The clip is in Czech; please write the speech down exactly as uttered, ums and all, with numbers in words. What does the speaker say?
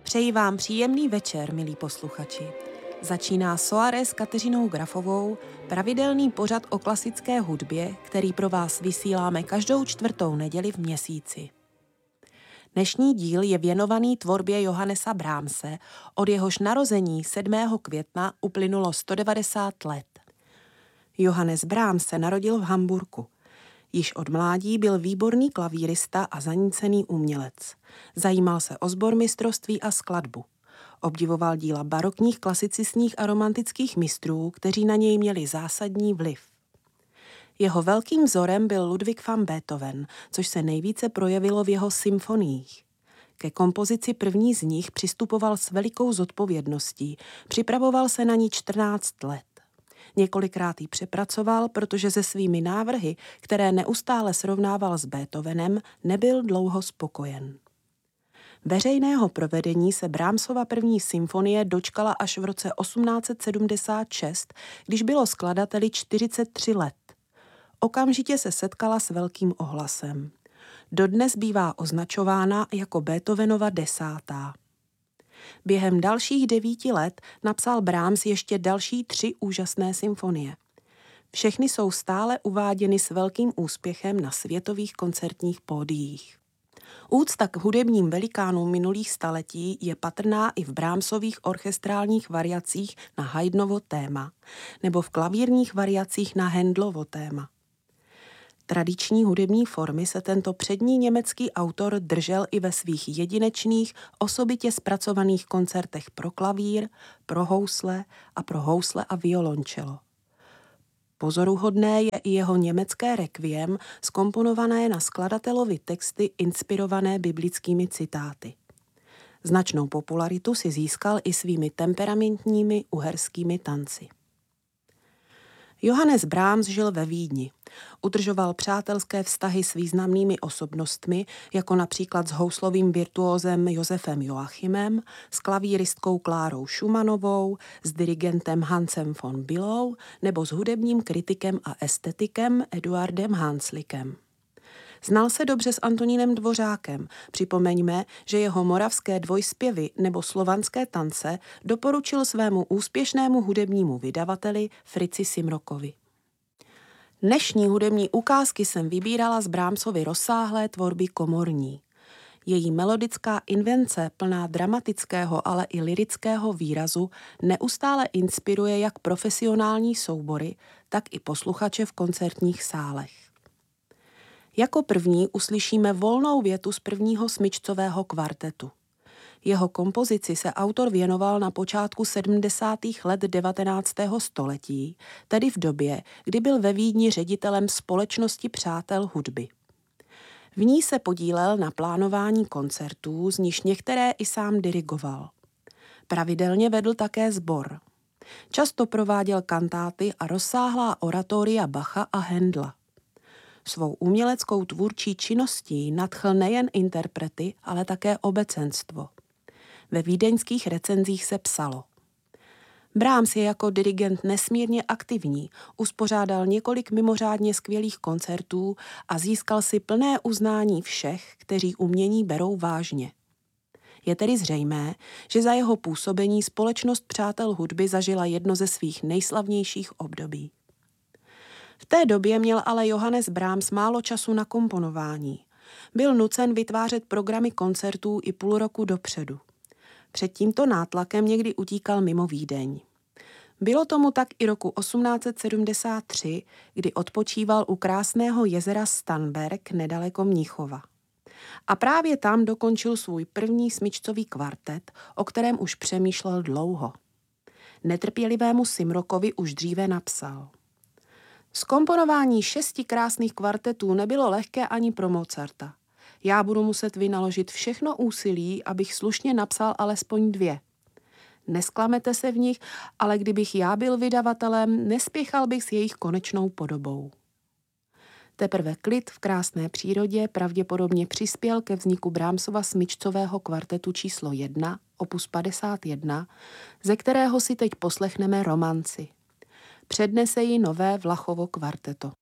Přeji vám příjemný večer, milí posluchači. Začíná Soirée s Kateřinou Grafovou, pravidelný pořad o klasické hudbě, který pro vás vysíláme každou čtvrtou neděli v měsíci. Dnešní díl je věnovaný tvorbě Johannesa Brahmse, od jehož narození sedmého května uplynulo sto devadesát let. Johannes Brahms se narodil v Hamburku. Již od mládí byl výborný klavírista a zanícený umělec. Zajímal se o sbormistrovství a skladbu. Obdivoval díla barokních, klasicistních a romantických mistrů, kteří na něj měli zásadní vliv. Jeho velkým vzorem byl Ludwig van Beethoven, což se nejvíce projevilo v jeho symfoniích. Ke kompozici první z nich přistupoval s velikou zodpovědností, připravoval se na ní čtrnáct let. Několikrát ji přepracoval, protože se svými návrhy, které neustále srovnával s Beethovenem, nebyl dlouho spokojen. Veřejného provedení se Brahmsova první symfonie dočkala až v roce osmnáct set sedmdesát šest, když bylo skladateli čtyřicet tři let. Okamžitě se setkala s velkým ohlasem. Dodnes bývá označována jako Beethovenova desátá. Během dalších devíti let napsal Brahms ještě další tři úžasné symfonie. Všechny jsou stále uváděny s velkým úspěchem na světových koncertních pódiích. Úcta k hudebním velikánům minulých staletí je patrná i v Brahmsových orchestrálních variacích na Haydnovo téma nebo v klavírních variacích na Handlovo téma. Tradiční hudební formy se tento přední německý autor držel i ve svých jedinečných, osobitě zpracovaných koncertech pro klavír, pro housle a pro housle a violoncello. Pozoruhodné je i jeho německé requiem, zkomponované na skladatelovi texty inspirované biblickými citáty. Značnou popularitu si získal i svými temperamentními uherskými tanci. Johannes Brahms žil ve Vídni. Udržoval přátelské vztahy s významnými osobnostmi, jako například s houslovým virtuózem Josefem Joachimem, s klavíristkou Klárou Schumannovou, s dirigentem Hansem von Bülow nebo s hudebním kritikem a estetikem Eduardem Hanslickem. Znal se dobře s Antonínem Dvořákem. Připomeňme, že jeho moravské dvojspěvy nebo slovanské tance doporučil svému úspěšnému hudebnímu vydavateli Fritzi Simrokovi. Dnešní hudební ukázky jsem vybírala z Brahmsovy rozsáhlé tvorby komorní. Její melodická invence, plná dramatického, ale i lyrického výrazu, neustále inspiruje jak profesionální soubory, tak i posluchače v koncertních sálech. Jako první uslyšíme volnou větu z prvního smyčcového kvartetu. Jeho kompozici se autor věnoval na počátku sedmdesátých let devatenáctého století, tedy v době, kdy byl ve Vídni ředitelem Společnosti přátel hudby. V ní se podílel na plánování koncertů, z níž některé i sám dirigoval. Pravidelně vedl také sbor. Často prováděl kantáty a rozsáhlá oratoria Bacha a Handla. Svou uměleckou tvůrčí činností nadchl nejen interprety, ale také obecenstvo. Ve vídeňských recenzích se psalo: Brahms je jako dirigent nesmírně aktivní, uspořádal několik mimořádně skvělých koncertů a získal si plné uznání všech, kteří umění berou vážně. Je tedy zřejmé, že za jeho působení Společnost přátel hudby zažila jedno ze svých nejslavnějších období. V té době měl ale Johannes Brahms málo času na komponování. Byl nucen vytvářet programy koncertů i půl roku dopředu. Před tímto nátlakem někdy utíkal mimo Vídeň. Bylo tomu tak i roku osmnáct set sedmdesát tři, kdy odpočíval u krásného jezera Starnberg nedaleko Mnichova. A právě tam dokončil svůj první smyčcový kvartet, o kterém už přemýšlel dlouho. Netrpělivému Simrokovi už dříve napsal: Zkomponování šesti krásných kvartetů nebylo lehké ani pro Mozarta. Já budu muset vynaložit všechno úsilí, abych slušně napsal alespoň dvě. Nesklamete se v nich, ale kdybych já byl vydavatelem, nespěchal bych s jejich konečnou podobou. Teprve klid v krásné přírodě pravděpodobně přispěl ke vzniku Brahmsova smyčcového kvartetu číslo jedna, opus padesát jedna, ze kterého si teď poslechneme romanci. Přednese ji nové Vlachovo kvarteto.